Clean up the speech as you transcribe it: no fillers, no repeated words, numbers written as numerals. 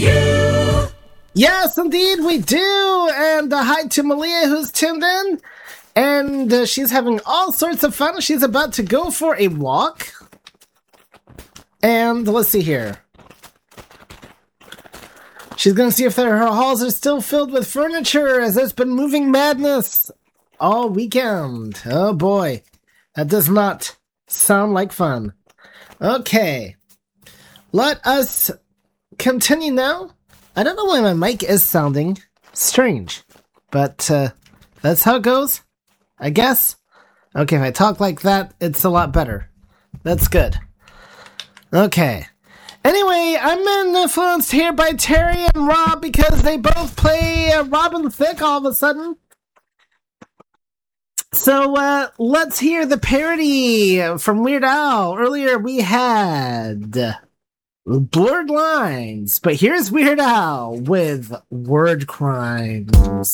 you? Yes, indeed, we do. And hi to Malia, who's tuned in. And she's having all sorts of fun. She's about to go for a walk. And let's see here. She's going to see if her halls are still filled with furniture, as there's been moving madness all weekend. Oh boy, that does not sound like fun. Okay, let us continue now. I don't know why my mic is sounding strange, but that's how it goes, I guess. Okay, if I talk like that, it's a lot better. That's good. Okay. Anyway, I'm influenced here by Terry and Rob because they both play Robin Thicke all of a sudden. So let's hear the parody from Weird Al. Earlier we had Blurred Lines, but here's Weird Al with Word Crimes.